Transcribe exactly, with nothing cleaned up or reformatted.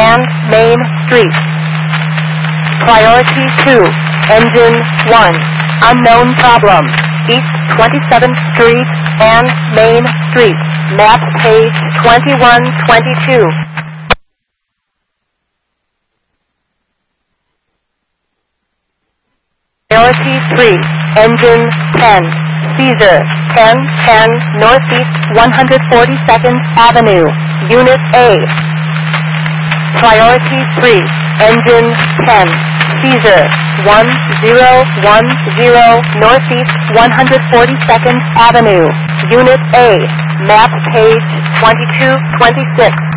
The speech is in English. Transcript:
and Main Street. Priority two, Engine one, unknown problem, East twenty-seventh Street and Main Street, map page twenty-one twenty-two. Priority three, Engine ten, Caesar, ten ten Northeast one hundred forty-second Avenue, Unit A. Priority three, Engine ten, Caesar, one zero one zero Northeast one hundred forty-second Avenue, Unit A, map page twenty-two twenty-six.